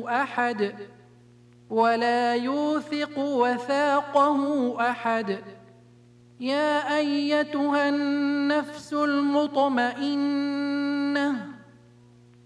أحد ولا يوثق وثاقه أحد. يا أيتها النفس المطمئنة